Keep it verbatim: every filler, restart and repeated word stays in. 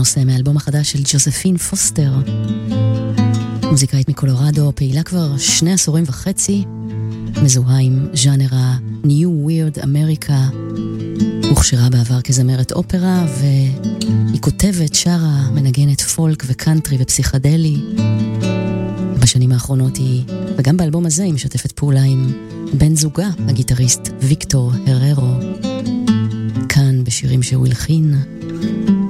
הנושא מאלבום החדש של ג'וזפין פוסטר, מוזיקאית מקולורדו, פעילה כבר שני עשורים וחצי, מזוהה עם ז'אנר ה-New Weird America, הוכשרה בעבר כזמרת אופרה, והיא כותבת, שרה, מנגנת פולק וקאנטרי ופסיכדלי. בשנים האחרונות היא, וגם באלבום הזה, היא משתפת פעולה עם בן זוגה, הגיטריסט ויקטור הררו, כאן בשירים שהוא הלחין.